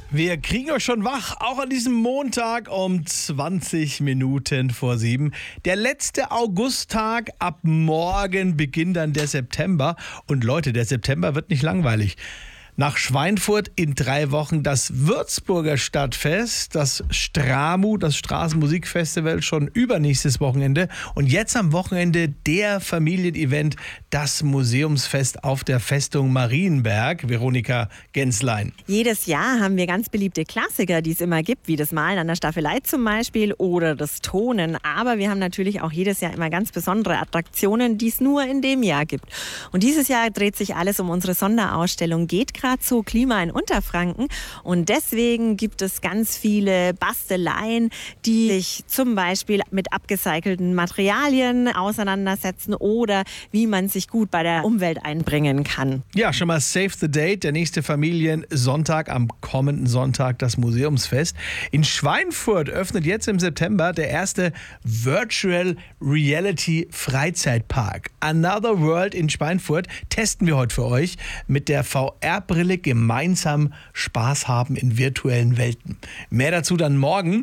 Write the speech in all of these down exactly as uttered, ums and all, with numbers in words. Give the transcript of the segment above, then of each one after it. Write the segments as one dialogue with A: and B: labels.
A: Wir kriegen euch schon wach, auch an diesem Montag um zwanzig Minuten vor sieben. Der letzte Augusttag, ab morgen beginnt dann der September. Und Leute, der September wird nicht langweilig. Nach Schweinfurt in drei Wochen das Würzburger Stadtfest, das STRAMU, das Straßenmusikfestival, schon übernächstes Wochenende. Und jetzt am Wochenende der Familienevent, das Museumsfest auf der Festung Marienberg. Veronika Genslein.
B: Jedes Jahr haben wir ganz beliebte Klassiker, die es immer gibt, wie das Malen an der Staffelei zum Beispiel oder das Tonen. Aber wir haben natürlich auch jedes Jahr immer ganz besondere Attraktionen, die es nur in dem Jahr gibt. Und dieses Jahr dreht sich alles um unsere Sonderausstellung Geht gerade so Klima in Unterfranken. Und deswegen gibt es ganz viele Basteleien, die sich zum Beispiel mit upgecycelten Materialien auseinandersetzen oder wie man sich gut bei der Umwelt einbringen kann.
A: Ja, schon mal save the date. Der nächste Familiensonntag, am kommenden Sonntag, das Museumsfest. In Schweinfurt öffnet jetzt im September der erste Virtual Reality Freizeitpark. Another World in Schweinfurt testen wir heute für euch mit der V R-Brille gemeinsam Spaß haben in virtuellen Welten. Mehr dazu dann morgen.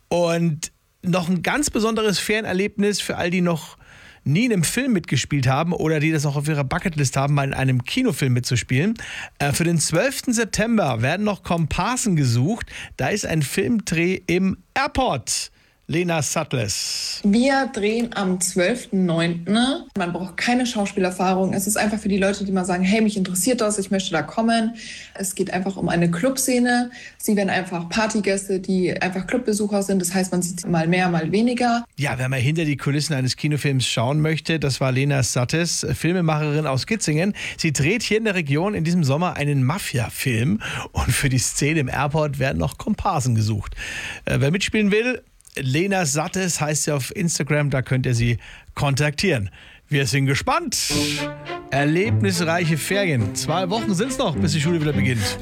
A: Und noch ein ganz besonderes Fernerlebnis für all die noch nie in einem Film mitgespielt haben oder die das auch auf ihrer Bucketlist haben, mal in einem Kinofilm mitzuspielen. Äh, für den zwölften September werden noch Komparsen gesucht. Da ist ein Filmdreh im Airport. Lena Sattles.
C: Wir drehen am zwölften neunten Man braucht keine Schauspielerfahrung. Es ist einfach für die Leute, die mal sagen, hey, mich interessiert das, ich möchte da kommen. Es geht einfach um eine Clubszene. Sie werden einfach Partygäste, die einfach Clubbesucher sind. Das heißt, man sieht sie mal mehr, mal weniger.
A: Ja, wenn man hinter die Kulissen eines Kinofilms schauen möchte, das war Lena Sattles, Filmemacherin aus Kitzingen. Sie dreht hier in der Region in diesem Sommer einen Mafia-Film. Und für die Szene im Airport werden noch Komparsen gesucht. Äh, wer mitspielen will, Lena Sattles heißt sie auf Instagram, da könnt ihr sie kontaktieren. Wir sind gespannt. Erlebnisreiche Ferien. Zwei Wochen sind es noch, bis die Schule wieder beginnt.